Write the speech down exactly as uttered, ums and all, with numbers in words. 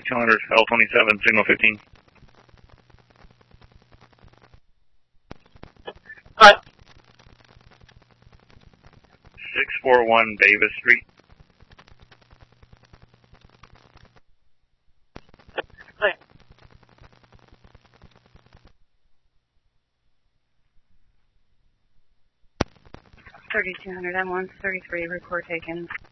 thirty-two hundred, L twenty-seven, signal fifteen. Hi. six forty-one Davis Street. Hi. thirty-two hundred M one thirty-three, report taken.